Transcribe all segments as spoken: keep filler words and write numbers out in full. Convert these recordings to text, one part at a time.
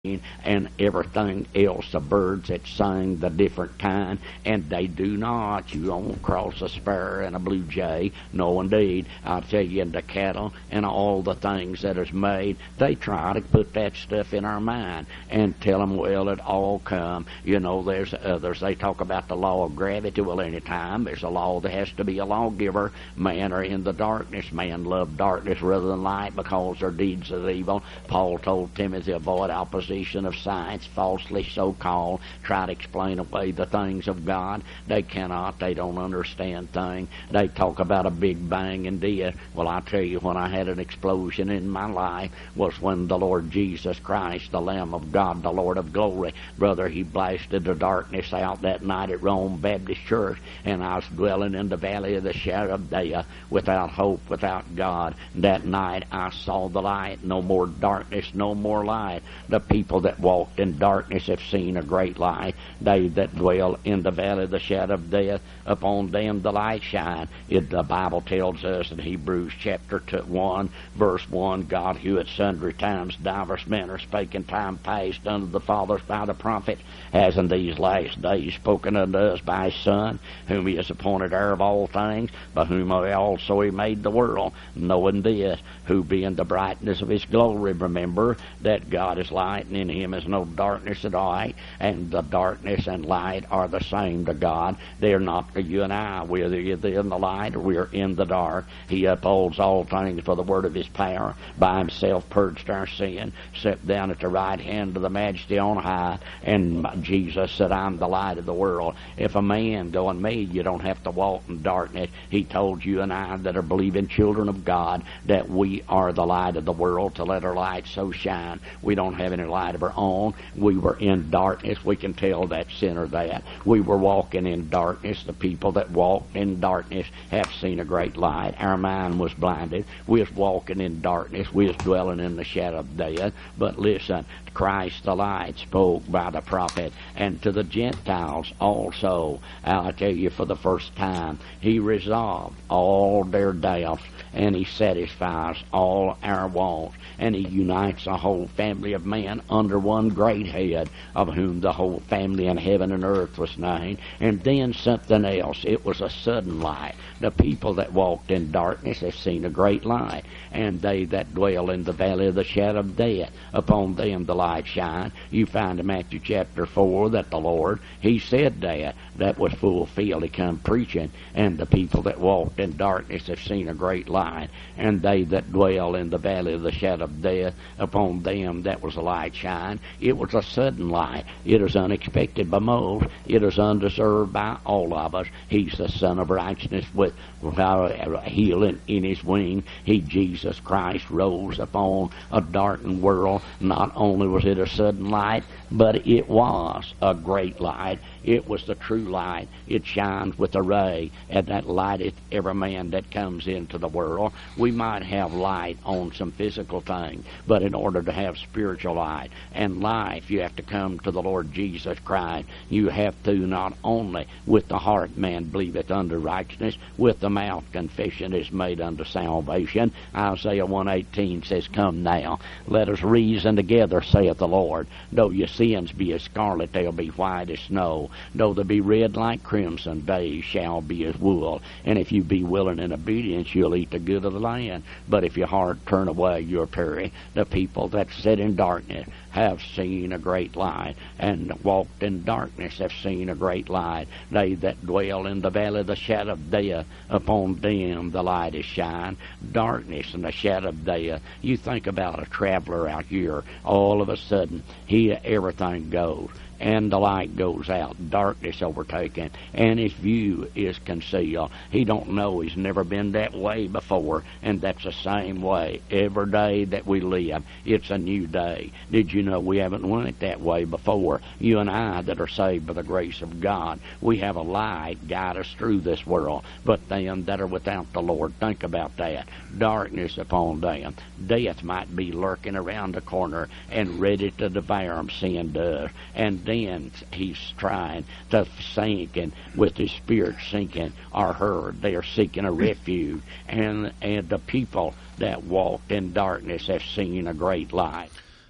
and everything else, the birds that sing the different kind, and they do not. You won't cross a sparrow and a blue jay. No, indeed. I'll tell you, and the cattle and all the things that is made, they try to put that stuff in our mind and tell them, well, it all come. You know, there's others. They talk about the law of gravity. Well, any time there's a law, there has to be a lawgiver. Man are in the darkness. Man love darkness rather than light because their deeds is evil. Paul told Timothy, avoid opposition of science, falsely so called, try to explain away the things of God. They cannot. They don't understand things. They talk about a big bang and death. Well, I tell you, when I had an explosion in my life was when the Lord Jesus Christ, the Lamb of God, the Lord of glory, brother, he blasted the darkness out that night at Rome Baptist Church, and I was dwelling in the valley of the shadow of death, without hope, without God. That night I saw the light. No more darkness, no more light. The people that walked in darkness have seen a great light. They that dwell in the valley of the shadow of death, upon them the light shine. It, the Bible tells us in Hebrews chapter two, one, verse one, God, who at sundry times divers manner spake in time past unto the fathers by the prophet, has in these last days spoken unto us by his Son, whom he has appointed heir of all things, by whom also he made the world, knowing this, who being the brightness of his glory, remember that God is light, and in him is no darkness at all, and the darkness and light are the same to God. They are not to you and I. We are either in the light or we are in the dark. He upholds all things for the word of his power. By himself purged our sin, sat down at the right hand of the majesty on high, and Jesus said, I'm the light of the world. If a man go in me, you don't have to walk in darkness. He told you and I that are believing children of God that we are the light of the world, to let our light so shine. We don't have any light of our own. We were in darkness. We can tell that sinner that. We were walking in darkness. The people that walked in darkness have seen a great light. Our mind was blinded. We was walking in darkness. We was dwelling in the shadow of death. But listen, Christ the light spoke by the prophet, and to the Gentiles also. I tell you, for the first time, he resolved all their doubts, and he satisfies all our wants, and he unites a whole family of men under one great head, of whom the whole family in heaven and earth was named. And then something else. It was a sudden light. The people that walked in darkness have seen a great light, and they that dwell in the valley of the shadow of death, upon them the light shine. You find in Matthew chapter four that the Lord, he said that. That was fulfilled. He come preaching, and the people that walked in darkness have seen a great light, and they that dwell in the valley of the shadow of death, upon them that was a light shine. It was a sudden light. It is unexpected by most. It is undeserved by all of us. He's the Son of righteousness with without a healing in his wing. He, Jesus Christ, rose upon a darkened world. Not only was it a sudden light, but it was a great light. It was the true light. It shines with a ray, and that lighteth every man that comes into the world. We might have light on some physical thing, but in order to have spiritual light and life, you have to come to the Lord Jesus Christ. You have to not only with the heart man believeth unto righteousness, with the mouth confession is made unto salvation. Isaiah one eighteen says, come now, let us reason together, saith the Lord. Though your sins be as scarlet, they'll be white as snow. Though they be red like crimson, they shall be as wool. And if you be willing and obedient, you'll eat the good of the land. But if your heart turn away, you'll perish. The people that sit in darkness have seen a great light, and walked in darkness have seen a great light. They that dwell in the valley of the shadow of death, upon them the light is shine. Darkness and the shadow of death. You think about a traveler out here, all of a sudden, he everything goes, and the light goes out, darkness overtaken, and his view is concealed. He don't know. He's never been that way before, and that's the same way. Every day that we live, it's a new day. Did you know we haven't went that way before? You and I that are saved by the grace of God, we have a light guide us through this world. But them that are without the Lord, think about that. Darkness upon them. Death might be lurking around the corner and ready to devour them, sin does. And then he's trying to sink, and with his spirit sinking are heard. They are seeking a refuge, and and the people that walked in darkness have seen a great light.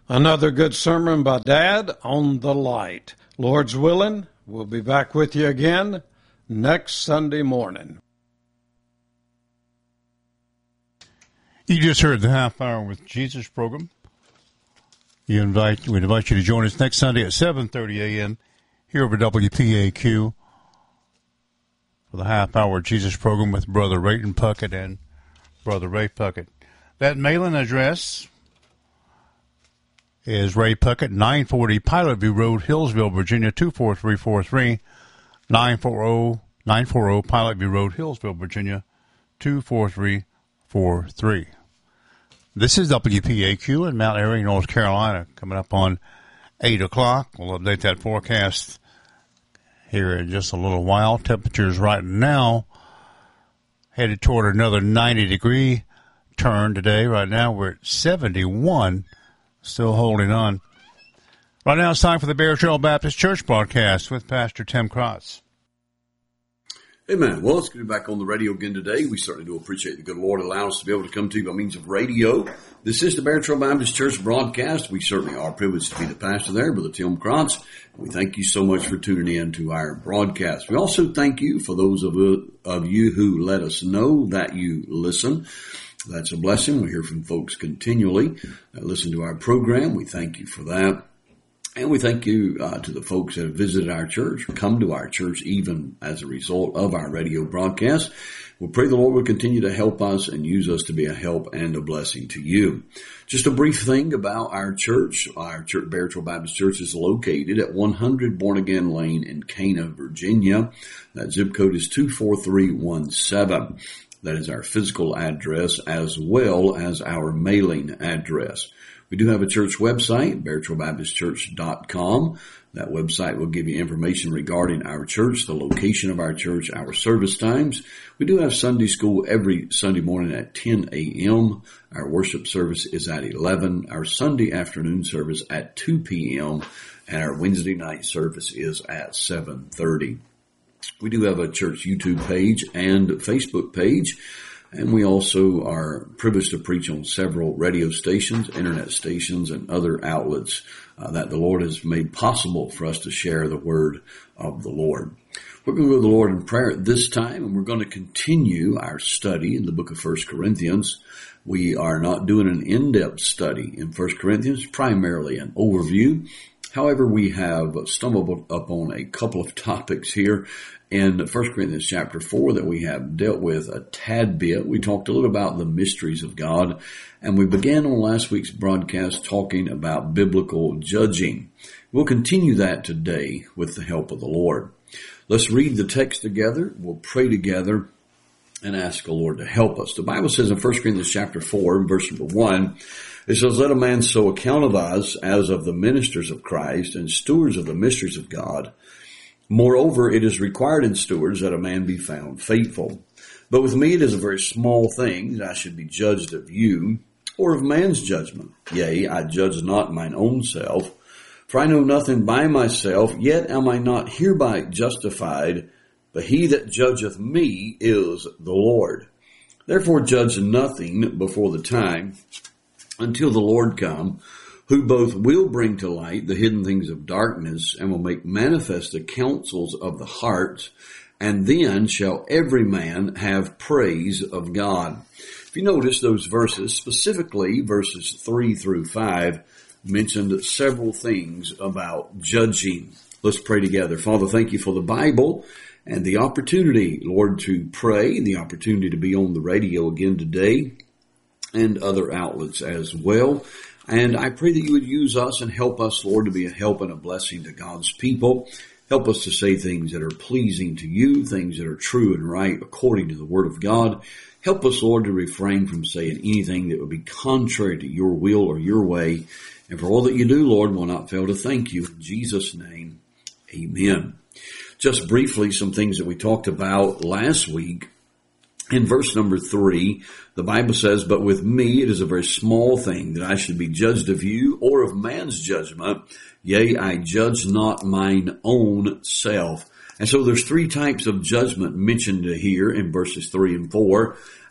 Another good sermon by Dad on the light. Lord's willing, we'll be back with you again next Sunday morning. You just heard the Half Hour with Jesus program. You invite, we invite you to join us next Sunday at seven thirty a.m. here over W P A Q for the Half Hour Jesus program with Brother Rayton Puckett and Brother Ray Puckett. That mailing address is Ray Puckett, nine forty Pilot View Road, Hillsville, Virginia, two four three four three, nine forty Pilot View Road, Hillsville, Virginia, two four three four three. This is W P A Q in Mount Airy, North Carolina, coming up on eight o'clock. We'll update that forecast here in just a little while. Temperatures right now headed toward another ninety degree turn today. Right now we're at seventy-one, still holding on. Right now it's time for the Bear Trail Baptist Church broadcast with Pastor Tim Krotz. Amen. Well, it's good to be back on the radio again today. We certainly do appreciate the good Lord allowing us to be able to come to you by means of radio. This is the Bear Trail Baptist Church broadcast. We certainly are privileged to be the pastor there, Brother Tim Krotz. We thank you so much for tuning in to our broadcast. We also thank you for those of, of you who let us know that you listen. That's a blessing. We hear from folks continually that listen to our program. We thank you for that. And we thank you uh, to the folks that have visited our church, come to our church even as a result of our radio broadcast. We'll pray the Lord will continue to help us and use us to be a help and a blessing to you. Just a brief thing about our church. Our church, Bear Trail Baptist Church, is located at one hundred Born Again Lane in Cana, Virginia. That zip code is two four three one seven. That is our physical address as well as our mailing address. We do have a church website, bear trail baptist church dot com. That website will give you information regarding our church, the location of our church, our service times. We do have Sunday school every Sunday morning at ten a.m. Our worship service is at eleven. Our Sunday afternoon service at two p.m. And our Wednesday night service is at seven thirty. We do have a church YouTube page and Facebook page, and we also are privileged to preach on several radio stations, internet stations, and other outlets uh, that the Lord has made possible for us to share the word of the Lord. We're going to go to the Lord in prayer at this time, and we're going to continue our study in the book of First Corinthians. We are not doing an in-depth study in First Corinthians, primarily an overview. However, we have stumbled upon a couple of topics here in First Corinthians chapter four that we have dealt with a tad bit. We talked a little about the mysteries of God, and we began on last week's broadcast talking about biblical judging. We'll continue that today with the help of the Lord. Let's read the text together. We'll pray together and ask the Lord to help us. The Bible says in First Corinthians chapter four, verse number one, it says, "Let a man so account of us as of the ministers of Christ and stewards of the mysteries of God. Moreover, it is required in stewards that a man be found faithful. But with me it is a very small thing that I should be judged of you, or of man's judgment. Yea, I judge not mine own self. For I know nothing by myself, yet am I not hereby justified, but he that judgeth me is the Lord. Therefore judge nothing before the time, until the Lord come, who both will bring to light the hidden things of darkness, and will make manifest the counsels of the heart, and then shall every man have praise of God." If you notice, those verses, specifically verses three through five, mentioned several things about judging. Let's pray together. Father, thank you for the Bible and the opportunity, Lord, to pray, the opportunity to be on the radio again today, and other outlets as well. And I pray that you would use us and help us, Lord, to be a help and a blessing to God's people. Help us to say things that are pleasing to you, things that are true and right according to the Word of God. Help us, Lord, to refrain from saying anything that would be contrary to your will or your way. And for all that you do, Lord, we'll not fail to thank you. In Jesus' name, amen. Just briefly, some things that we talked about last week. In verse number three, the Bible says, "But with me it is a very small thing that I should be judged of you, or of man's judgment. Yea, I judge not mine own self." And so there's three types of judgment mentioned here in verses three and four.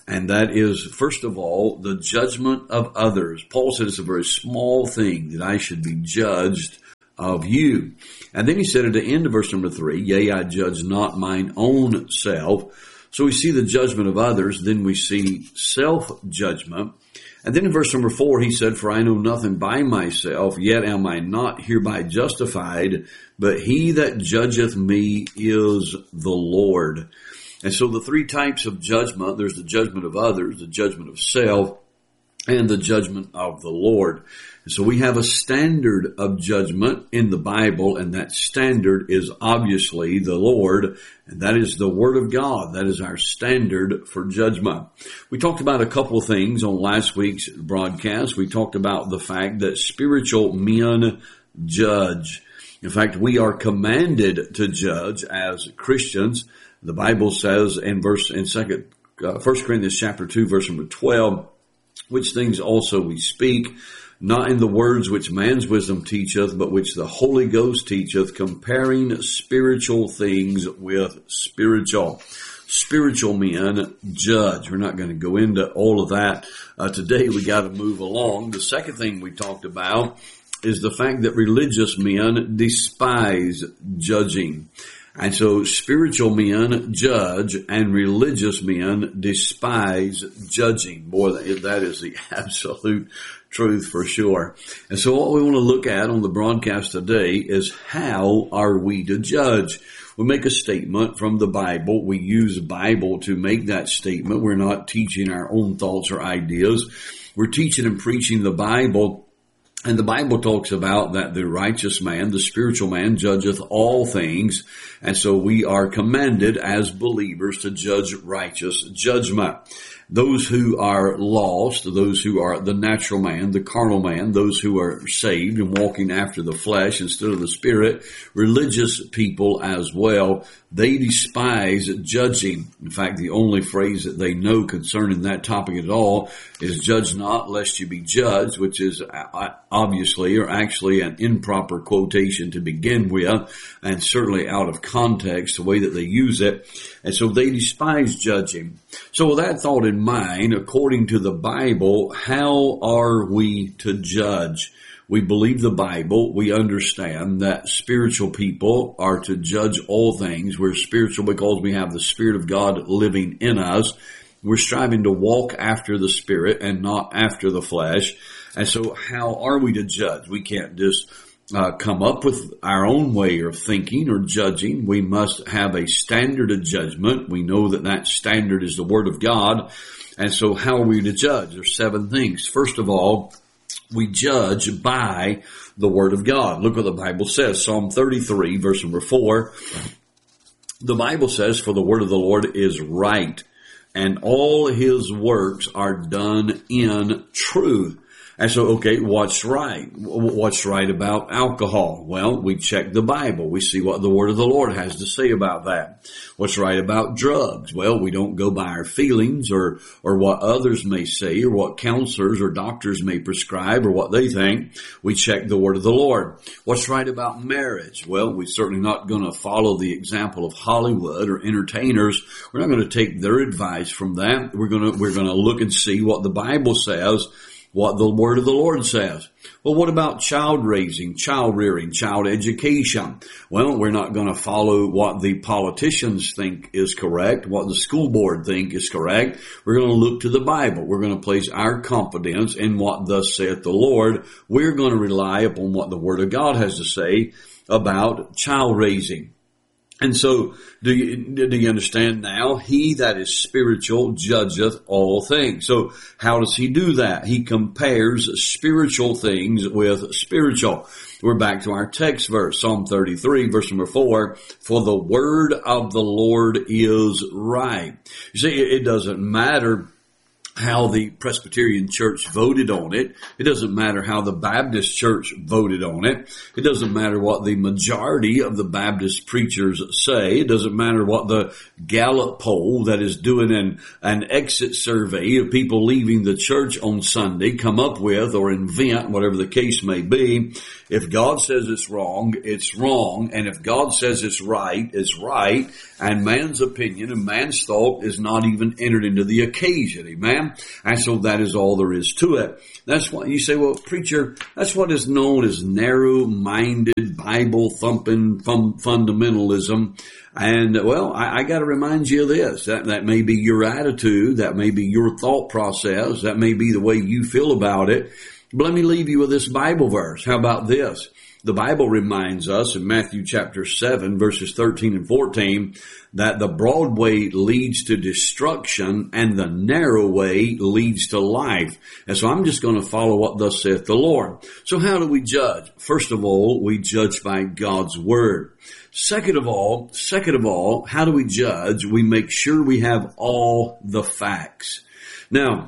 And that is, first of all, the judgment of others. Paul said it's a very small thing that I should be judged of you. And then he said at the end of verse number three, yea, I judge not mine own self. So we see the judgment of others, then we see self-judgment. And then in verse number four, he said, for I know nothing by myself, yet am I not hereby justified, but he that judgeth me is the Lord. And so the three types of judgment, there's the judgment of others, the judgment of self, and the judgment of the Lord. And so we have a standard of judgment in the Bible, and that standard is obviously the Lord, and that is the Word of God. That is our standard for judgment. We talked about a couple of things on last week's broadcast. We talked about the fact that spiritual men judge. In fact, we are commanded to judge as Christians. The Bible says in verse in second uh, First Corinthians chapter two, verse number twelve, which things also we speak, not in the words which man's wisdom teacheth, but which the Holy Ghost teacheth, comparing spiritual things with spiritual. Spiritual men judge. We're not going to go into all of that uh, today. We got to move along. The second thing we talked about is the fact that religious men despise judging. And so spiritual men judge and religious men despise judging. Boy, that is the absolute truth for sure. And so what we want to look at on the broadcast today is how are we to judge? We make a statement from the Bible. We use the Bible to make that statement. We're not teaching our own thoughts or ideas. We're teaching and preaching the Bible. And the Bible talks about that the righteous man, the spiritual man, judgeth all things. And so we are commanded as believers to judge righteous judgment. Those who are lost, those who are the natural man, the carnal man, those who are saved and walking after the flesh instead of the spirit, religious people as well, they despise judging. In fact, the only phrase that they know concerning that topic at all is judge not lest you be judged, which is obviously or actually an improper quotation to begin with, and certainly out of context, the way that they use it. And so they despise judging. So with that thought in mind, according to the Bible, how are we to judge? We believe the Bible. We understand that spiritual people are to judge all things. We're spiritual because we have the Spirit of God living in us. We're striving to walk after the Spirit and not after the flesh. And so how are we to judge? We can't just uh, come up with our own way of thinking or judging. We must have a standard of judgment. We know that that standard is the Word of God. And so how are we to judge? There's seven things. First of all, we judge by the Word of God. Look what the Bible says. Psalm thirty-three, verse number four. The Bible says, for the word of the Lord is right, and all His works are done in truth. And so, okay, what's right? What's right about alcohol? Well, we check the Bible. We see what the Word of the Lord has to say about that. What's right about drugs? Well, we don't go by our feelings or, or what others may say or what counselors or doctors may prescribe or what they think. We check the Word of the Lord. What's right about marriage? Well, we're certainly not going to follow the example of Hollywood or entertainers. We're not going to take their advice from that. We're going to, we're going to look and see what the Bible says, what the Word of the Lord says. Well, what about child raising, child rearing, child education? Well, we're not going to follow what the politicians think is correct, what the school board think is correct. We're going to look to the Bible. We're going to place our confidence in what thus saith the Lord. We're going to rely upon what the Word of God has to say about child raising. And so, do you, do you understand now? He that is spiritual judgeth all things. So, how does he do that? He compares spiritual things with spiritual. We're back to our text verse, Psalm thirty-three, verse number four. For the word of the Lord is right. You see, it doesn't matter how the Presbyterian Church voted on it. It doesn't matter how the Baptist Church voted on it. It doesn't matter what the majority of the Baptist preachers say. It doesn't matter what the Gallup poll that is doing an, an exit survey of people leaving the church on Sunday come up with or invent, whatever the case may be. If God says it's wrong, it's wrong. And if God says it's right, it's right. And man's opinion and man's thought is not even entered into the occasion. Amen? And so that is all there is to it. That's why you say, well, preacher, that's what is known as narrow-minded, Bible-thumping fun- fundamentalism. And, well, I, I got to remind you of this. That, that may be your attitude. That may be your thought process. That may be the way you feel about it. But let me leave you with this Bible verse. How about this? The Bible reminds us in Matthew chapter seven, verses thirteen and fourteen, that the broad way leads to destruction and the narrow way leads to life. And so I'm just going to follow what thus saith the Lord. So how do we judge? First of all, we judge by God's word. Second of all, second of all, how do we judge? We make sure we have all the facts. Now,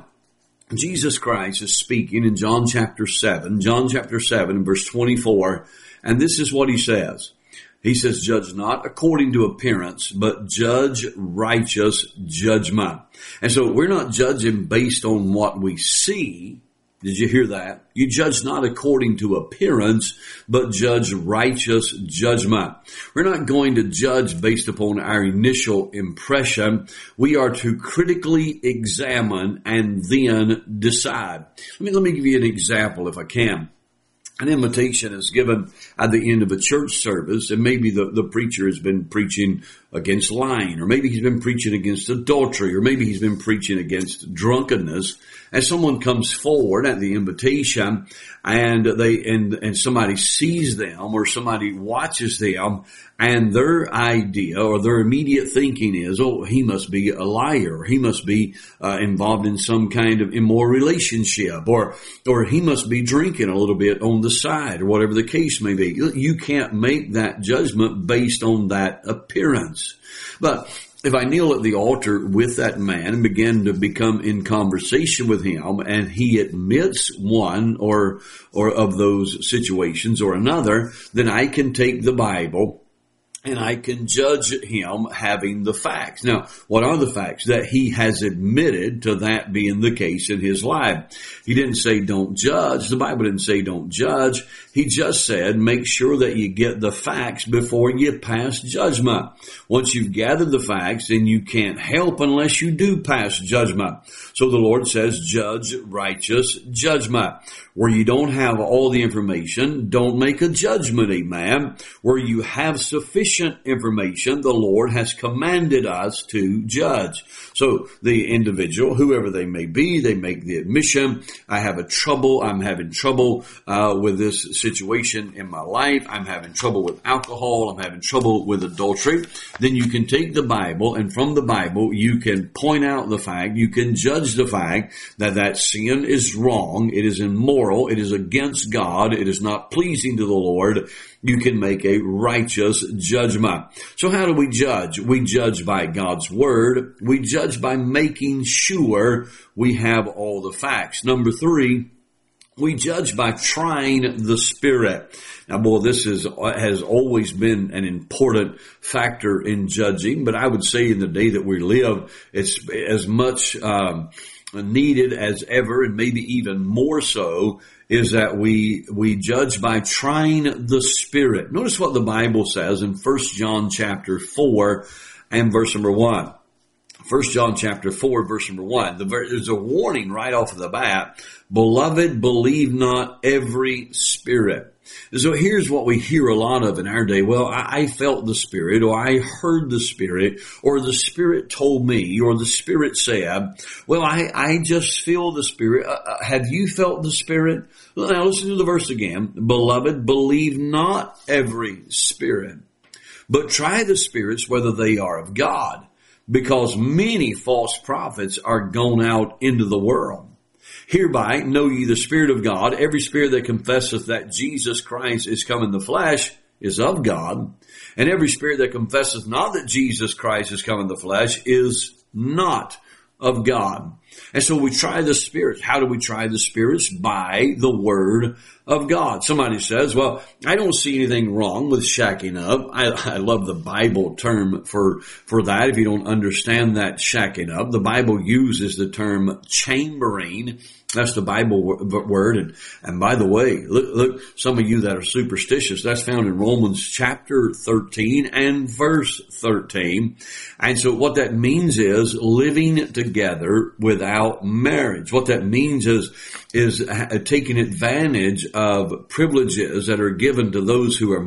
Jesus Christ is speaking in John chapter seven, John chapter seven, verse twenty-four, and this is what he says. He says, judge not according to appearance, but judge righteous judgment. And so we're not judging based on what we see. Did you hear that? You judge not according to appearance, but judge righteous judgment. We're not going to judge based upon our initial impression. We are to critically examine and then decide. Let me, let me give you an example if I can. An invitation is given at the end of a church service, and maybe the, the preacher has been preaching against lying, or maybe he's been preaching against adultery, or maybe he's been preaching against drunkenness. And someone comes forward at the invitation, and they and and somebody sees them, or somebody watches them, and their idea or their immediate thinking is, oh, he must be a liar, or he must be uh, involved in some kind of immoral relationship, or or he must be drinking a little bit on the side, or whatever the case may be. You can't make that judgment based on that appearance. But if I kneel at the altar with that man and begin to become in conversation with him, and he admits one or or of those situations or another, then I can take the Bible and I can judge him having the facts. Now, what are the facts? That he has admitted to that being the case in his life. He didn't say don't judge. The Bible didn't say don't judge. He just said make sure that you get the facts before you pass judgment. Once you've gathered the facts, then you can't help unless you do pass judgment. So the Lord says judge righteous judgment. Where you don't have all the information, don't make a judgment, amen. Where you have sufficient information, the Lord has commanded us to judge. So the individual, whoever they may be, they make the admission, I have a trouble, I'm having trouble uh, with this situation in my life, I'm having trouble with alcohol, I'm having trouble with adultery. Then you can take the Bible, and from the Bible you can point out the fact, you can judge the fact that that sin is wrong, it is immoral, it is against God, it is not pleasing to the Lord. You can make a righteous judgment. So how do we judge? We judge by God's word. We judge by making sure we have all the facts. Number three, we judge by trying the Spirit. Now, boy, this is, has always been an important factor in judging, but I would say in the day that we live, it's as much um, needed as ever, and maybe even more so, is that we we judge by trying the Spirit. Notice what the Bible says in First John chapter four and verse number one. First John chapter four, verse number one. The, there's a warning right off of the bat. Beloved, believe not every spirit. So here's what we hear a lot of in our day. Well, I, I felt the Spirit, or I heard the Spirit, or the Spirit told me, or the Spirit said. Well, I, I just feel the Spirit. Uh, have you felt the Spirit? Well, now listen to the verse again. Beloved, believe not every spirit, but try the spirits whether they are of God, because many false prophets are gone out into the world. Hereby know ye the Spirit of God. Every spirit that confesseth that Jesus Christ is come in the flesh is of God. And every spirit that confesseth not that Jesus Christ is come in the flesh is not of God. And so we try the spirits. How do we try the spirits? By the word of God. Somebody says, well, I don't see anything wrong with shacking up. I, I love the Bible term for, for that. If you don't understand that shacking up, the Bible uses the term chambering. That's the Bible word. And, and by the way, look, look, some of you that are superstitious, that's found in Romans chapter thirteen and verse thirteen. And so what that means is living together without marriage. What that means is, is taking advantage of privileges that are given to those who are